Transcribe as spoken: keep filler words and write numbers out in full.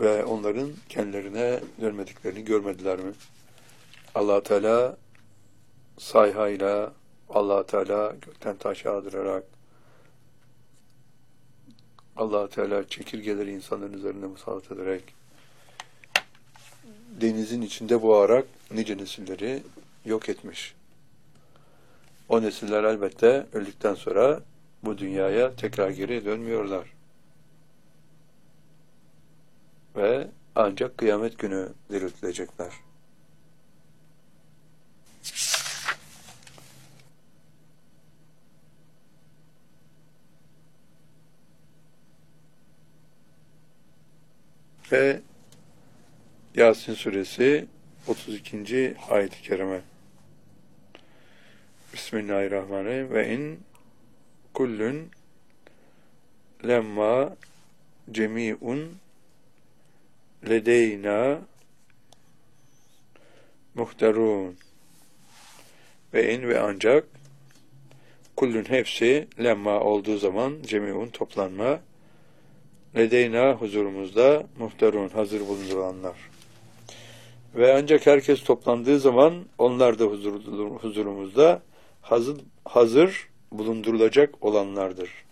ve onların kendilerine dönmediklerini görmediler mi? Allah Teala sayhayla, Allah Teala gökten taş yağdırarak, Allah Teala çekirgeleri insanların üzerine musallat ederek, denizin içinde boğarak nice nesilleri yok etmiş. O nesiller elbette öldükten sonra bu dünyaya tekrar geri dönmüyorlar. Ve ancak kıyamet günü diriltilecekler. Ve Yasin suresi otuz ikinci ayet-i kerime. Bismillahirrahmanirrahim. Ve in kullun lemma cemi'un ledeyna muhterun. Ve in ve ancak kullun hepsi lemma olduğu zaman cemi'un toplanma, ledeyna huzurumuzda muhterun hazır bulunduranlar. Ve ancak herkes toplandığı zaman onlar da huzur, huzurumuzda hazır, hazır bulundurulacak olanlardır.